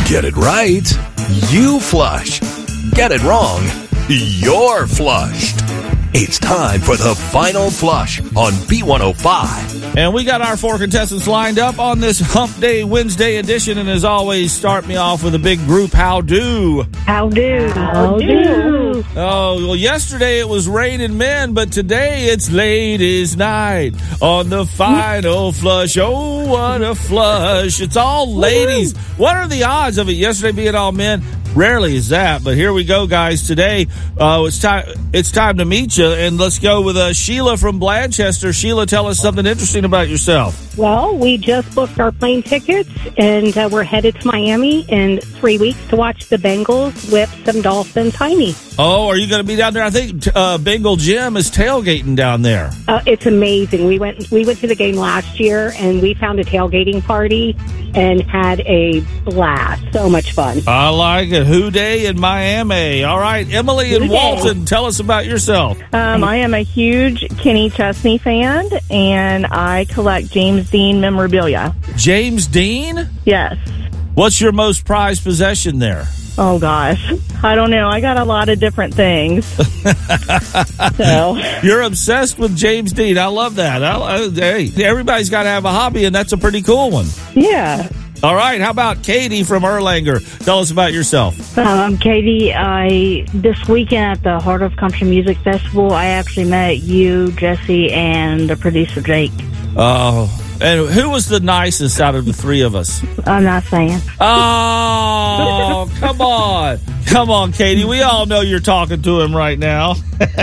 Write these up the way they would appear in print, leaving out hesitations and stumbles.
Get it right, you flush. Get it wrong, you're flushed. It's time for the final flush on B105. And we got our 4 contestants lined up on this Hump Day Wednesday edition. And as always, start me off with a big group how do. How do. Oh, well, yesterday it was raining men, but today it's ladies' night on the final flush. Oh, what a flush. It's all ladies. What are the odds of it yesterday being all men? Rarely is that, but here we go, guys. Today, it's time to meet you, and let's go with Sheila from Blanchester. Sheila, tell us something interesting about yourself. Well, we just booked our plane tickets, and we're headed to Miami in 3 weeks to watch the Bengals whip some Dolphins Heine. Oh, are you going to be down there? I think Bengal Jim is tailgating down there. It's amazing. We went to the game last year, and we found a tailgating party and had a blast. So much fun. I like it. Who Day in Miami. All right, Emily in Walton, tell us about yourself. I am a huge Kenny Chesney fan, and I collect James Dean memorabilia. James Dean? Yes. What's your most prized possession there? Oh, gosh. I don't know. I got a lot of different things. So You're obsessed with James Dean. I love that. Hey, everybody's got to have a hobby, and that's a pretty cool one. yeah. All right. How about Katie from Erlanger? Tell us about yourself. I'm Katie. This weekend at the Heart of Country Music Festival, I actually met you, Jesse, and the producer, Jake. Oh, and who was the nicest out of the three of us? I'm not saying. Oh, come on. Come on, Katie. We all know you're talking to him right now.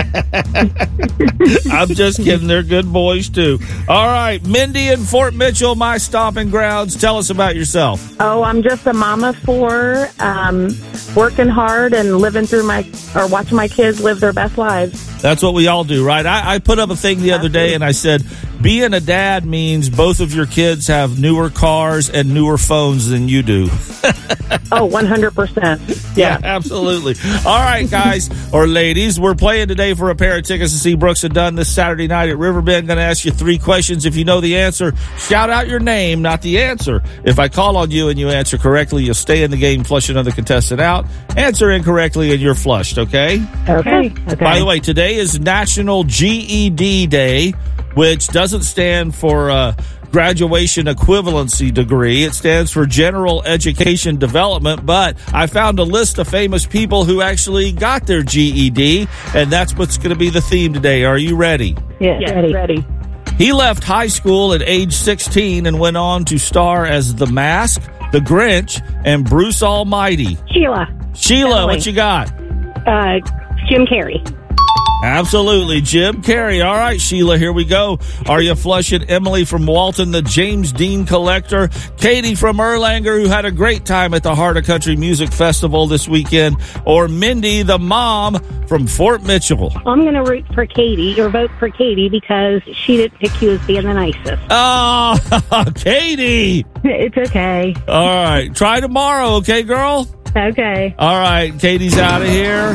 I'm just kidding. They're good boys, too. All right. Mindy in Fort Mitchell, my stomping grounds. Tell us about yourself. Oh, I'm just a mama of 4, working hard and watching my kids live their best lives. That's what we all do, right? I put up a thing the other day, and I said, being a dad means both of your kids have newer cars and newer phones than you do. Oh, 100%. Yeah, absolutely. All right, guys or ladies, we're playing today for a pair of tickets to see Brooks and Dunn this Saturday night at Riverbend. Going to ask you 3 questions. If you know the answer, shout out your name, not the answer. If I call on you and you answer correctly, you'll stay in the game, flush another contestant out. Answer incorrectly, and you're flushed, okay? Okay. By the way, today is National GED Day, which doesn't stand for graduation equivalency degree. It stands for General Education Development, but I found a list of famous people who actually got their GED, and that's what's going to be the theme today. Are you ready? Yes, ready. He left high school at age 16 and went on to star as The Mask, The Grinch, and Bruce Almighty. Sheila, what you got? Jim Carrey. Absolutely. Jim Carrey. All right, Sheila, here we go. Are you flushing? Emily from Walton, the James Dean collector. Katie from Erlanger, who had a great time at the Heart of Country Music Festival this weekend. Or Mindy, the mom from Fort Mitchell. I'm going to root for Katie, or vote for Katie, because she didn't pick you as being the nicest. Oh, Katie. It's okay. All right. Try tomorrow, okay, girl? Okay. All right. Katie's out of here.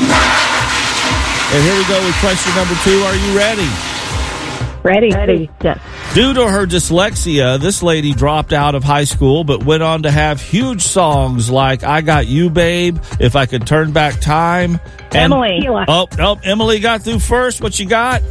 And here we go with question number 2. Are you ready? Ready. Yes. Due to her dyslexia, this lady dropped out of high school, but went on to have huge songs like I Got You, Babe, If I Could Turn Back Time. And, Emily. Oh, Emily got through first. What you got?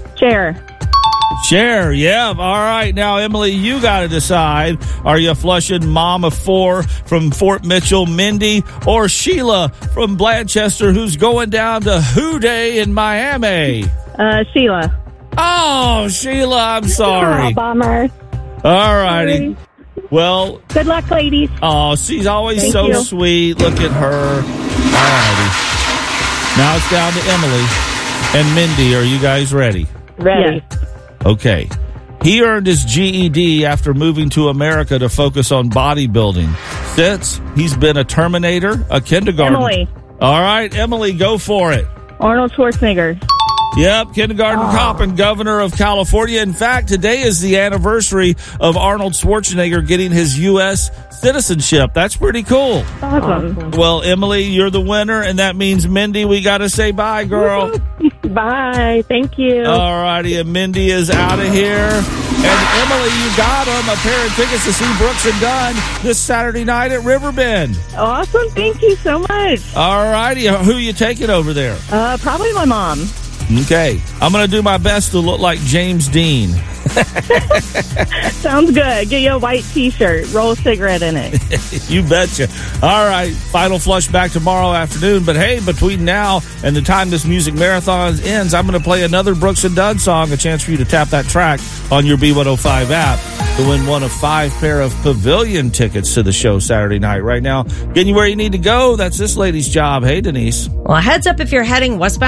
Cher, yeah. All right. Now, Emily, you got to decide. Are you flushing Mom of 4 from Fort Mitchell, Mindy, or Sheila from Blanchester, who's going down to Who Day in Miami? Sheila. Oh, Sheila, I'm sorry. Oh, bummer. All righty. Well, Good luck, ladies. oh, she's always Thank so you. sweet. Look at her. All righty. Now it's down to Emily and Mindy. Are you guys ready? Ready. Yes. Okay. He earned his GED after moving to America to focus on bodybuilding. Since, he's been a Terminator, a kindergarten. Emily. All right, Emily, go for it. Arnold Schwarzenegger. Yep, kindergarten cop and governor of California. In fact, today is the anniversary of Arnold Schwarzenegger getting his U.S. citizenship. That's pretty cool. Awesome. Well, Emily, you're the winner, and that means, Mindy, we got to say bye, girl. Bye. Thank you. All righty, and Mindy is out of here. And Emily, you got them. A pair of tickets to see Brooks and Dunn this Saturday night at Riverbend. Awesome. Thank you so much. All righty. Who are you taking over there? Probably my mom. Okay. I'm going to do my best to look like James Dean. Sounds good. Get you a white T-shirt. Roll a cigarette in it. You betcha. All right. Final Flush back tomorrow afternoon. But hey, between now and the time this music marathon ends, I'm going to play another Brooks and Dunn song, a chance for you to tap that track on your B105 app to win one of 5 pair of pavilion tickets to the show Saturday night. Right now, getting you where you need to go. That's this lady's job. Hey, Denise. Well, heads up if you're heading westbound